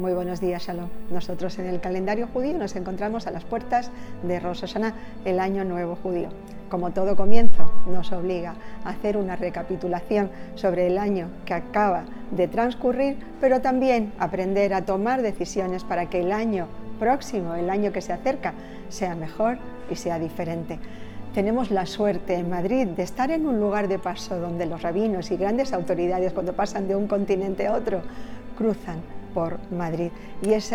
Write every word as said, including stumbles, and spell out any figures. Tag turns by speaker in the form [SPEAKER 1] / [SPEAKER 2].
[SPEAKER 1] Muy buenos días, Shalom. Nosotros en el calendario judío nos encontramos a las puertas de Rosh Hashanah, el año nuevo judío. Como todo comienzo, nos obliga a hacer una recapitulación sobre el año que acaba de transcurrir, pero también aprender a tomar decisiones para que el año próximo, el año que se acerca, sea mejor y sea diferente. Tenemos la suerte en Madrid de estar en un lugar de paso donde los rabinos y grandes autoridades, cuando pasan de un continente a otro, cruzan por Madrid. Y esa